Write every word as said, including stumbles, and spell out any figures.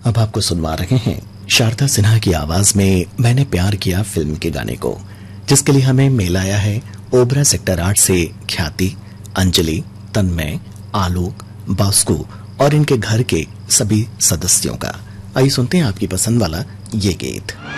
अब आपको सुनवा रहे हैं शारदा सिन्हा की आवाज में मैंने प्यार किया फिल्म के गाने को, जिसके लिए हमें मेल आया है ओबरा सेक्टर आठ से ख्याति, अंजलि, तन्मय, आलोक, बास्कू और इनके घर के सभी सदस्यों का। आइए सुनते हैं आपकी पसंद वाला ये गीत।